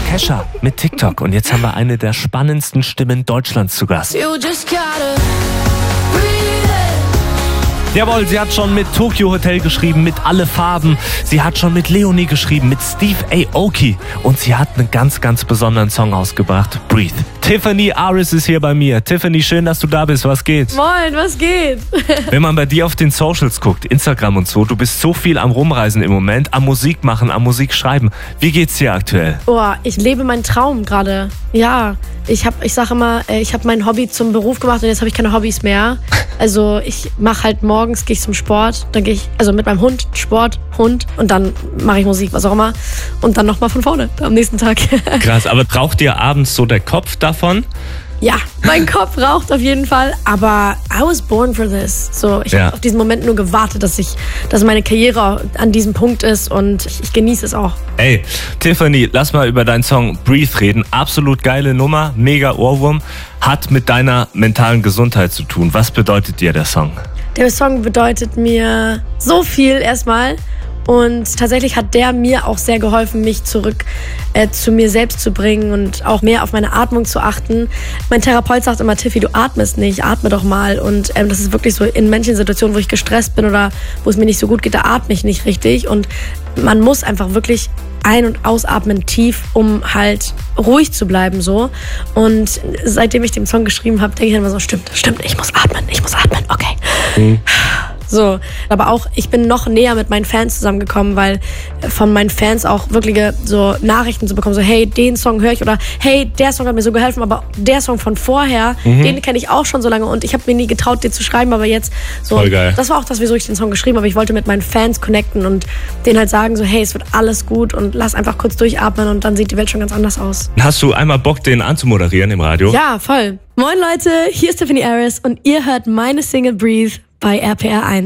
Kesha mit TikTok. Und jetzt haben wir eine der spannendsten Stimmen Deutschlands zu Gast. Jawohl, sie hat schon mit Tokyo Hotel geschrieben, mit Alle Farben. Sie hat schon mit Leonie geschrieben, mit Steve Aoki. Und sie hat einen ganz, ganz besonderen Song ausgebracht, Breathe. Tiffany Aris ist hier bei mir. Tiffany, schön, dass du da bist. Was geht? Moin, was geht? Wenn man bei dir auf den Socials guckt, Instagram und so, du bist so viel am Rumreisen im Moment, am Musik machen, am Musik schreiben. Wie geht's dir aktuell? Oh, ich lebe meinen Traum gerade. Ja, ich sage immer, ich habe mein Hobby zum Beruf gemacht und jetzt habe ich keine Hobbys mehr. Also ich mache halt morgens, gehe ich zum Sport, dann gehe ich also mit meinem Hund, Sport, Hund und dann mache ich Musik, was auch immer. Und dann nochmal von vorne am nächsten Tag. Krass, aber raucht dir abends so der Kopf davon? Ja, mein Kopf raucht auf jeden Fall, aber I was born for this. So, ich habe auf diesen Moment nur gewartet, dass meine Karriere an diesem Punkt ist und ich genieße es auch. Ey, Tiffany, lass mal über deinen Song Breathe reden. Absolut geile Nummer, mega Ohrwurm. Hat mit deiner mentalen Gesundheit zu tun. Was bedeutet dir der Song? Der Song bedeutet mir so viel erstmal. Und tatsächlich hat der mir auch sehr geholfen, mich zurück zu mir selbst zu bringen und auch mehr auf meine Atmung zu achten. Mein Therapeut sagt immer, Tiffy, du atmest nicht, atme doch mal. Und das ist wirklich so, in manchen Situationen, wo ich gestresst bin oder wo es mir nicht so gut geht, da atme ich nicht richtig. Und man muss einfach wirklich ein- und ausatmen tief, um halt ruhig zu bleiben so. Und seitdem ich den Song geschrieben habe, denke ich immer so, stimmt, ich muss atmen, okay. So, aber auch, ich bin noch näher mit meinen Fans zusammengekommen, weil von meinen Fans auch wirkliche so Nachrichten zu bekommen, so hey, den Song höre ich oder hey, der Song hat mir so geholfen, aber der Song von vorher, den kenne ich auch schon so lange und ich habe mir nie getraut, dir zu schreiben, aber jetzt so. Voll geil. Das war auch das, wieso ich den Song geschrieben habe. Ich wollte mit meinen Fans connecten und denen halt sagen so, hey, es wird alles gut und lass einfach kurz durchatmen und dann sieht die Welt schon ganz anders aus. Hast du einmal Bock, den anzumoderieren im Radio? Ja, voll. Moin Leute, hier ist Tiffany Aris und ihr hört meine Single Breathe bei RPR 1.